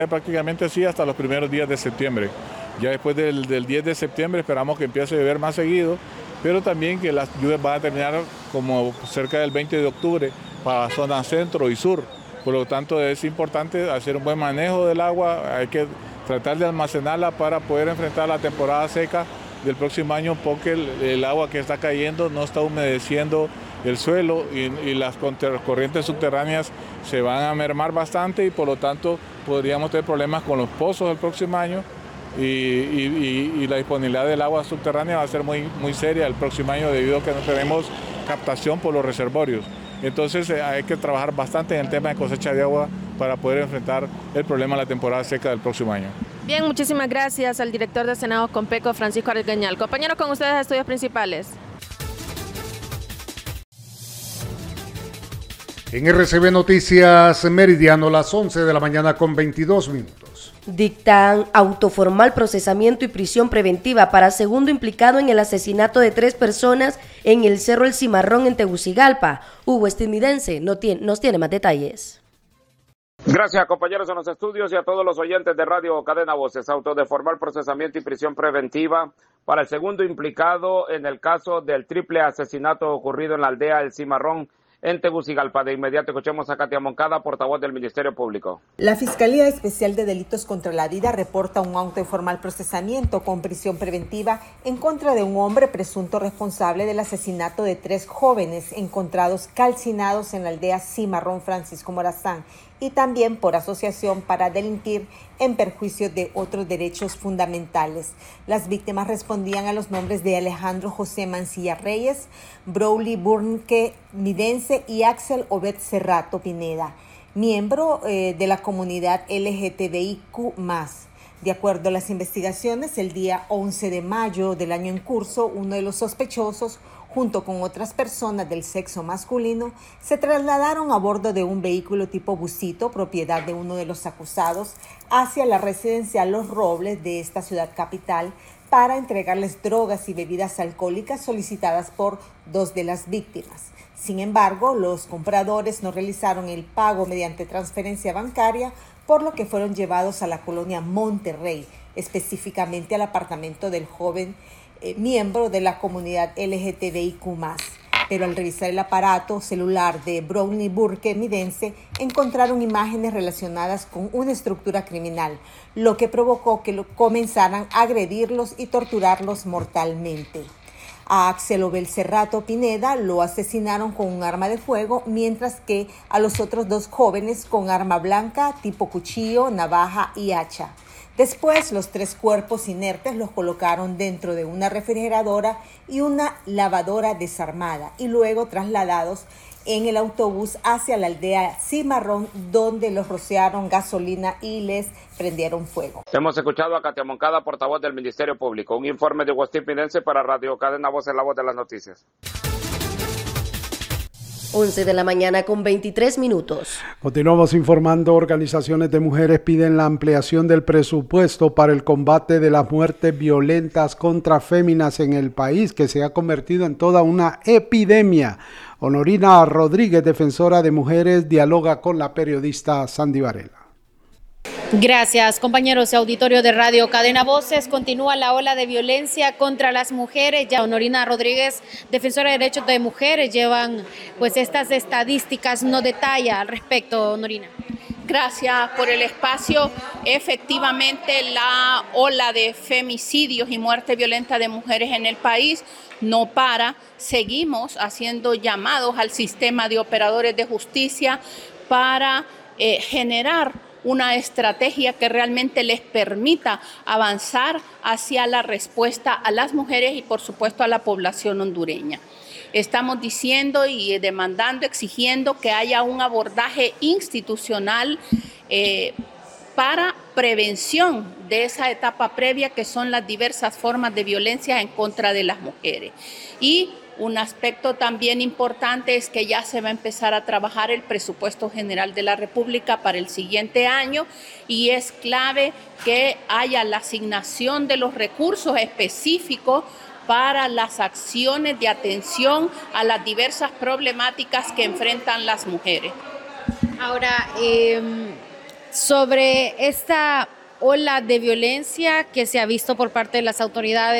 Prácticamente sí hasta los primeros días de septiembre. Ya después del 10 de septiembre esperamos que empiece a llover más seguido, pero también que las lluvias van a terminar como cerca del 20 de octubre para zona centro y sur. Por lo tanto es importante hacer un buen manejo del agua, hay que tratar de almacenarla para poder enfrentar la temporada seca del próximo año, porque el agua que está cayendo no está humedeciendo el suelo y las corrientes subterráneas se van a mermar bastante y por lo tanto podríamos tener problemas con los pozos el próximo año y la disponibilidad del agua subterránea va a ser muy seria el próximo año debido a que no tenemos captación por los reservorios. Entonces hay que trabajar bastante en el tema de cosecha de agua para poder enfrentar el problema de la temporada seca del próximo año. Bien, muchísimas gracias al director de Senado Compeco, Francisco Argueñal. Compañeros, con ustedes estudios principales. En RCB Noticias Meridiano, las 11 de la mañana con 22 minutos. Dictan autoformal procesamiento y prisión preventiva para segundo implicado en el asesinato de 3 personas en el Cerro El Cimarrón en Tegucigalpa. Hugo Estimidense nos tiene más detalles. Gracias, compañeros en los estudios y a todos los oyentes de Radio Cadena Voces. Auto de formal procesamiento y prisión preventiva para el segundo implicado en el caso del triple asesinato ocurrido en la aldea El Cimarrón en Tegucigalpa. De inmediato escuchemos a Katia Moncada, portavoz del Ministerio Público. La Fiscalía Especial de Delitos contra la Vida reporta un auto de formal procesamiento con prisión preventiva en contra de un hombre presunto responsable del asesinato de 3 jóvenes encontrados calcinados en la aldea Cimarrón Francisco Morazán, y también por asociación para delinquir en perjuicio de otros derechos fundamentales. Las víctimas respondían a los nombres de Alejandro José Mancilla Reyes, Broly Burnke Midense y Axel Obed Cerrato Pineda, miembro de la comunidad LGTBIQ+. De acuerdo a las investigaciones, el día 11 de mayo del año en curso, uno de los sospechosos, junto con otras personas del sexo masculino, se trasladaron a bordo de un vehículo tipo busito, propiedad de uno de los acusados, hacia la residencial Los Robles de esta ciudad capital para entregarles drogas y bebidas alcohólicas solicitadas por 2 de las víctimas. Sin embargo, los compradores no realizaron el pago mediante transferencia bancaria, por lo que fueron llevados a la colonia Monterrey, específicamente al apartamento del joven miembro de la comunidad LGTBIQ+. Pero al revisar el aparato celular de Brownlee Burke Midense, encontraron imágenes relacionadas con una estructura criminal, lo que provocó que comenzaran a agredirlos y torturarlos mortalmente. A Axel Obel Cerrato Pineda lo asesinaron con un arma de fuego, mientras que a los otros 2 jóvenes con arma blanca tipo cuchillo, navaja y hacha. Después, los 3 cuerpos inertes los colocaron dentro de una refrigeradora y una lavadora desarmada y luego trasladados en el autobús hacia la aldea Cimarrón, donde los rociaron gasolina y les prendieron fuego. Hemos escuchado a Katia Moncada, portavoz del Ministerio Público. Un informe de Agustín Pidense para Radio Cadena Voces, la voz de las noticias. 11 de la mañana con 23 minutos. Continuamos informando. Organizaciones de mujeres piden la ampliación del presupuesto para el combate de las muertes violentas contra féminas en el país, que se ha convertido en toda una epidemia. Honorina Rodríguez, defensora de mujeres, dialoga con la periodista Sandy Varela. Gracias, compañeros y auditorio de Radio Cadena Voces. Continúa la ola de violencia contra las mujeres. Ya Honorina Rodríguez, defensora de derechos de mujeres, llevan pues estas estadísticas, nos detalla al respecto, Honorina. Gracias por el espacio. Efectivamente, la ola de femicidios y muerte violenta de mujeres en el país no para. Seguimos haciendo llamados al sistema de operadores de justicia para generar una estrategia que realmente les permita avanzar hacia la respuesta a las mujeres y, por supuesto, a la población hondureña. Estamos diciendo y demandando, exigiendo que haya un abordaje institucional para prevención de esa etapa previa, que son las diversas formas de violencia en contra de las mujeres. Y un aspecto también importante es que ya se va a empezar a trabajar el presupuesto general de la República para el siguiente año, y es clave que haya la asignación de los recursos específicos para las acciones de atención a las diversas problemáticas que enfrentan las mujeres. Ahora, sobre esta ola de violencia que se ha visto por parte de las autoridades.